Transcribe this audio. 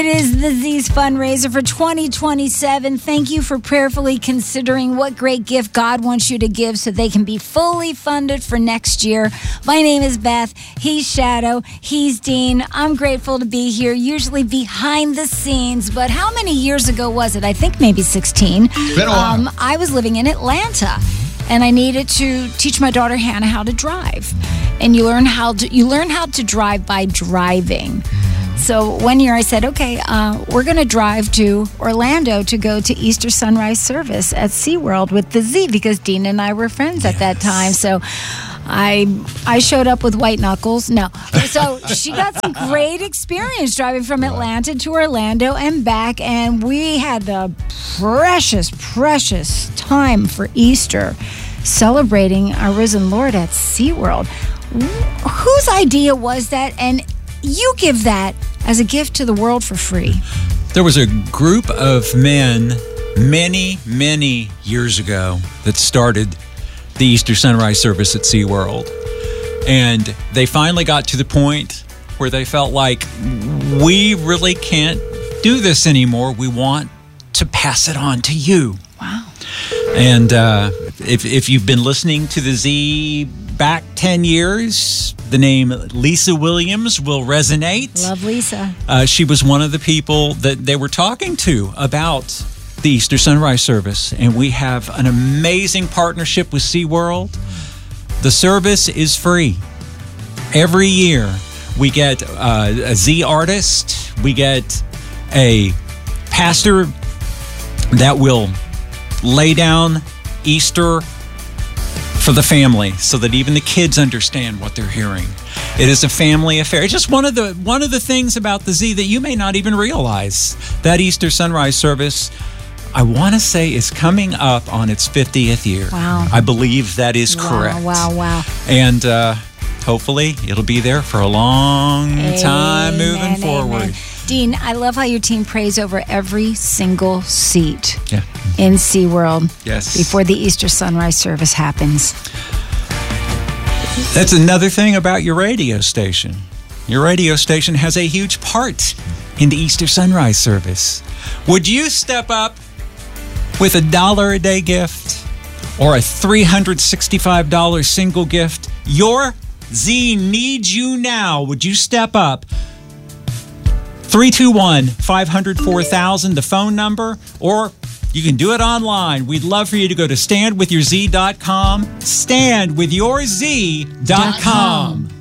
It is the Z's fundraiser for 2027. Thank you for prayerfully considering what great gift God wants you to give so they can be fully funded for next year. My name is Beth. He's Shadow. He's Dean. I'm grateful to be here, usually behind the scenes. But how many years ago was it? I think maybe 16. Been a while. I was living in Atlanta, and I needed to teach my daughter Hannah how to drive. And you learn how to drive by driving. So one year I said, okay, we're going to drive to Orlando to go to Easter sunrise service at SeaWorld with the Z, because Dean and I were friends at that time. So I showed up with white knuckles. No. So she got some great experience driving from Atlanta to Orlando and back. And we had the precious time for Easter celebrating our risen Lord at SeaWorld. Whose idea was that? And you give that as a gift to the world for free. There was a group of men many years ago that started the Easter sunrise service at SeaWorld. And they finally got to the point where they felt like, we really can't do this anymore. We want to pass it on to you. Wow. And if you've been listening to the Z back 10 years, the name Lisa Williams will resonate. Love Lisa. She was one of the people that they were talking to about the Easter sunrise service. And we have an amazing partnership with SeaWorld. The service is free. Every year we get a Z artist. We get a pastor that will lay down Easter for the family, so that even the kids understand what they're hearing. It is a family affair. It's just one of the things about the Z that you may not even realize. That Easter sunrise service, I want to say, is coming up on its 50th year. Wow. I believe that is correct. Wow. And hopefully it'll be there for a long time moving forward. Amen. Dean, I love how your team prays over every single seat Yeah. in SeaWorld Yes. before the Easter sunrise service happens. That's another thing about your radio station. Your radio station has a huge part in the Easter sunrise service. Would you step up with $1 a day gift or a $365 single gift? Your Z needs you now. Would you step up? 321-500-4000, the phone number, or you can do it online. We'd love for you to go to standwithyourz.com, standwithyourz.com.